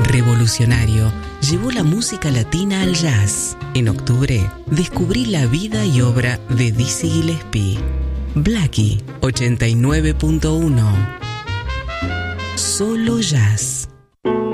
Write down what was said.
revolucionario, llevó la música latina al jazz. En octubre, descubrí la vida y obra de Dizzy Gillespie. Blackie 89.1. Solo jazz.